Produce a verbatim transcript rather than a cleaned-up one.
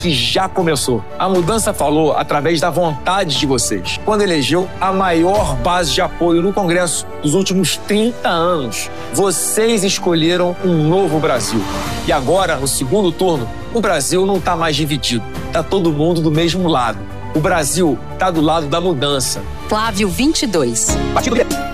que já começou. A mudança falou através da vontade de vocês, quando elegeu a maior base de apoio no Congresso dos últimos trinta anos. Vocês escolheram um novo Brasil. E agora, no segundo turno, o Brasil não está mais dividido. Está todo mundo do mesmo lado. O Brasil está do lado da mudança. Flávio vinte e dois. Partido